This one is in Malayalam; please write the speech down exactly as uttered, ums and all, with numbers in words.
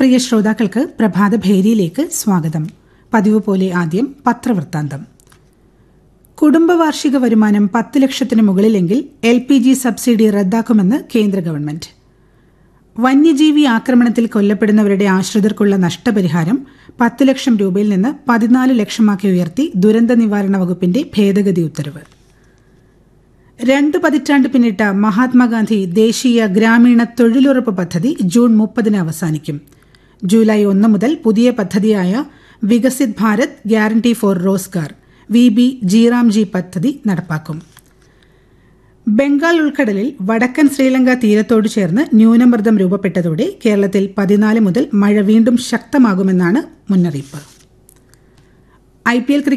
പ്രിയ ശ്രോതാക്കൾക്ക് പ്രഭാതഭേരിയിലേക്ക് സ്വാഗതം. പതിവ് പോലെ ആദ്യം പത്രവൃത്താന്തം. കുടുംബവാർഷിക വരുമാനം പത്ത് ലക്ഷത്തിന് മുകളിലെങ്കിൽ എൽ പി ജി സബ്സിഡി റദ്ദാക്കുമെന്ന് കേന്ദ്ര ഗവൺമെന്റ്. വന്യജീവി ആക്രമണത്തിൽ കൊല്ലപ്പെടുന്നവരുടെ ആശ്രിതർക്കുള്ള നഷ്ടപരിഹാരം പത്ത് ലക്ഷം രൂപയിൽ നിന്ന് പതിനാല് ലക്ഷമാക്കി ഉയർത്തി ദുരന്ത നിവാരണ വകുപ്പിന്റെ ഭേദഗതി ഉത്തരവ്. രണ്ടു പതിറ്റാണ്ട് പിന്നിട്ട മഹാത്മാഗാന്ധി ദേശീയ ഗ്രാമീണ തൊഴിലുറപ്പ് പദ്ധതി ജൂൺ മുപ്പതിന് അവസാനിക്കും. ജൂലൈ ഒന്ന് മുതൽ പുതിയ പദ്ധതിയായ Viksit Bharat guarantee four Rozgar V B ജിറാംജി പദ്ധതി നടപ്പാക്കും. ബംഗാൾ ഉൾക്കടലിൽ വടക്കൻ ശ്രീലങ്ക തീരത്തോട് ചേർന്ന് ന്യൂനമർദ്ദം രൂപപ്പെട്ടതോടെ കേരളത്തിൽ പതിനാല് മുതൽ മഴ വീണ്ടും ശക്തമാകുമെന്നാണ് മുന്നറിയിപ്പ്. I P L